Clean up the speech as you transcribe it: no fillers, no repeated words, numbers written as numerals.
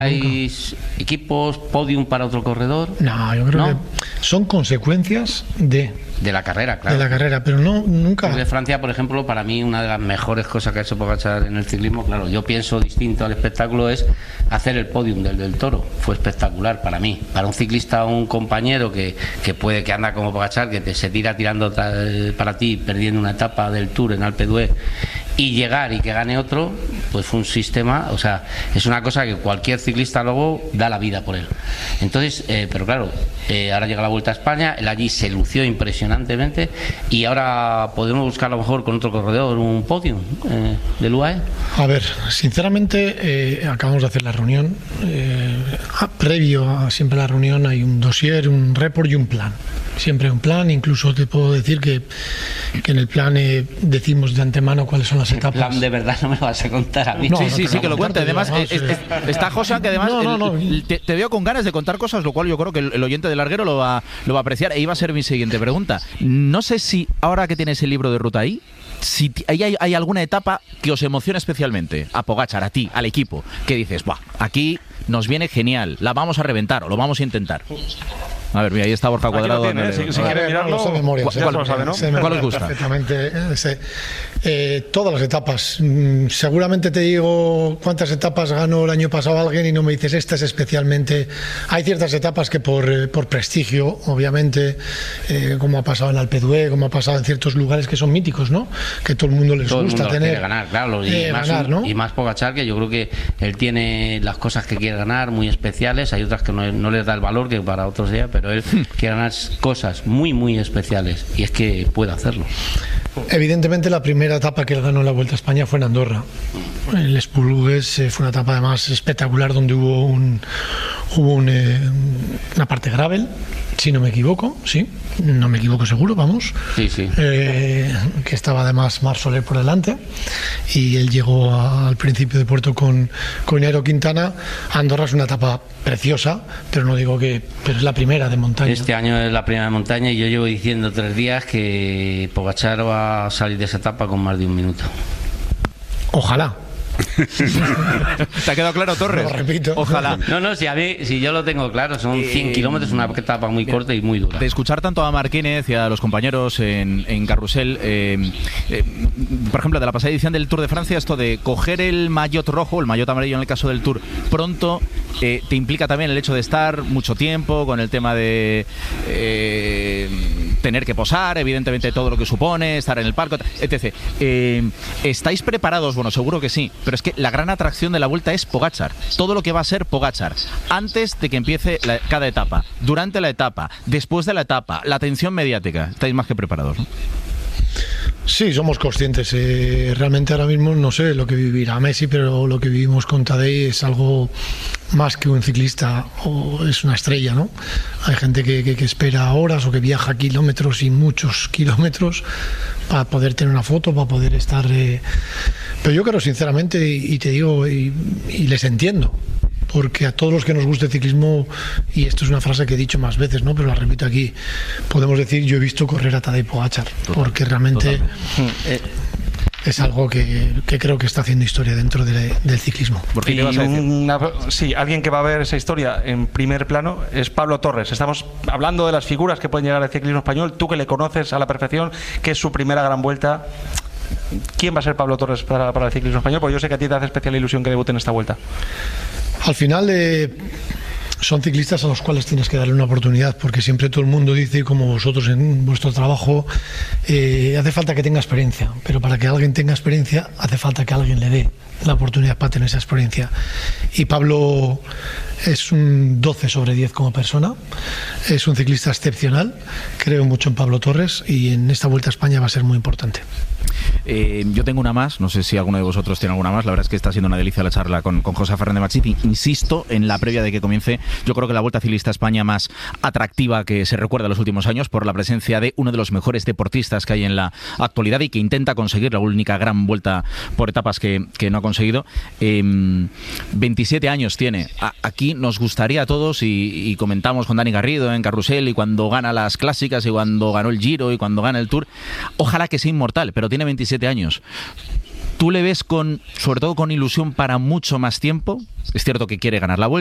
¿Hay equipos, podium para otro corredor? No, yo creo que son consecuencias de la carrera, claro. De la carrera, pero no, nunca. Tour de Francia, por ejemplo, para mí una de las mejores cosas que ha hecho Pogačar en el ciclismo, claro, yo pienso distinto al espectáculo, es hacer el podium del Toro. Fue espectacular para mí. Para un ciclista o un compañero que anda como Pogačar, que se tira tirando para ti, perdiendo una etapa del Tour en Alpe d'Huez, y llegar y que gane otro, pues fue un sistema, o sea, es una cosa que cualquier ciclista luego da la vida por él. Entonces, pero claro, ahora llega la Vuelta a España, él allí se lució impresionantemente y ahora podemos buscar a lo mejor con otro corredor un podium del UAE. A ver, sinceramente, acabamos de hacer la reunión. Previo a siempre la reunión hay un dossier, un report y un plan. Siempre un plan, incluso te puedo decir que en el plan decimos de antemano cuáles son las etapas. El plan de verdad no me lo vas a contar a mí. No, sí, que lo cuente. Además, está Josan, que además te veo con ganas de contar cosas, lo cual yo creo que el oyente de Larguero lo va a apreciar. E iba a ser mi siguiente pregunta. No sé si ahora que tienes el libro de ruta ahí, si hay alguna etapa que os emociona especialmente, a Pogačar, a ti, al equipo, que dices, ¡buah! Aquí nos viene genial, la vamos a reventar o lo vamos a intentar. A ver, mira, ahí está Borja Cuadrado. Si quiere mirarlo, ¿cuál os gusta? Perfectamente. Todas las etapas. Seguramente te digo cuántas etapas ganó el año pasado alguien y no me dices esta es especialmente. Hay ciertas etapas que por prestigio, obviamente, como ha pasado en Alpe d'Huez, como ha pasado en ciertos lugares que son míticos, ¿no? Que todo el mundo les todo gusta el mundo tener. Ganar, claro, y más Pogačar, que yo creo que él tiene las cosas que quiere ganar muy especiales. Hay otras que no les da el valor que para otros días, pero él quiere ganar cosas muy, muy especiales y es que puede hacerlo. Evidentemente la primera etapa que él ganó en la Vuelta a España fue en Andorra. El Esplugues fue una etapa además espectacular donde hubo una parte gravel, si no me equivoco, sí, no me equivoco seguro, vamos. Sí. Que estaba además Marc Soler por delante y él llegó al principio de puerto con Nairo Quintana. Andorra es una etapa preciosa, pero no digo que, pero es la primera de montaña. Este año es la primera de montaña y yo llevo diciendo 3 días que Pogačar va a salir de esa etapa con más de 1 minuto. Ojalá. ¿Te ha quedado claro, Torres? Lo repito. Ojalá. No, si yo lo tengo claro, son 100 kilómetros, una etapa muy corta y muy dura. De escuchar tanto a Marquínez y a los compañeros en Carrusel, por ejemplo, de la pasada edición del Tour de Francia, esto de coger el maillot rojo, el maillot amarillo en el caso del Tour, pronto te implica también el hecho de estar mucho tiempo con el tema de tener que posar, evidentemente todo lo que supone, estar en el palco, etc. ¿Estáis preparados? Bueno, seguro que sí, pero es que la gran atracción de la Vuelta es Pogačar, todo lo que va a ser Pogačar, antes de que empiece cada etapa, durante la etapa, después de la etapa, la atención mediática. Estáis más que preparados, ¿no? Sí, somos conscientes. Realmente ahora mismo no sé lo que vivirá Messi, pero lo que vivimos con Tadej es algo más que un ciclista, o es una estrella, ¿no? Hay gente que espera horas o que viaja kilómetros y muchos kilómetros para poder tener una foto, para poder estar... Pero yo creo sinceramente, y te digo, y les entiendo, porque a todos los que nos guste el ciclismo, y esto es una frase que he dicho más veces, ¿no? Pero la repito aquí, podemos decir, yo he visto correr a Tadej Pogačar, porque realmente es algo que creo que está haciendo historia dentro del ciclismo. ¿Por qué te vas a decir? Sí, alguien que va a ver esa historia en primer plano es Pablo Torres. Estamos hablando de las figuras que pueden llegar al ciclismo español, tú que le conoces a la perfección, que es su primera gran vuelta. ¿Quién va a ser Pablo Torres para el ciclismo español? Porque yo sé que a ti te hace especial ilusión que debute en esta vuelta. Al final son ciclistas a los cuales tienes que darle una oportunidad, porque siempre todo el mundo dice, como vosotros en vuestro trabajo, hace falta que tenga experiencia, pero para que alguien tenga experiencia hace falta que alguien le dé la oportunidad para tener esa experiencia. Y Pablo es un 12 sobre 10 como persona, es un ciclista excepcional, creo mucho en Pablo Torres y en esta Vuelta a España va a ser muy importante. Yo tengo una más, no sé si alguno de vosotros tiene alguna más. La verdad es que está siendo una delicia la charla con José Fernández Machín. Insisto, en la previa de que comience, yo creo que la Vuelta Ciclista a España más atractiva que se recuerda en los últimos años, por la presencia de uno de los mejores deportistas que hay en la actualidad y que intenta conseguir la única gran vuelta por etapas que no ha conseguido. 27 años tiene. Aquí nos gustaría a todos, y comentamos con Dani Garrido en Carrusel, y cuando gana las clásicas, y cuando ganó el Giro, y cuando gana el Tour, ojalá que sea inmortal, pero tiene 27 años. ¿Tú le ves sobre todo con ilusión para mucho más tiempo? Es cierto que quiere ganar la Vuelta.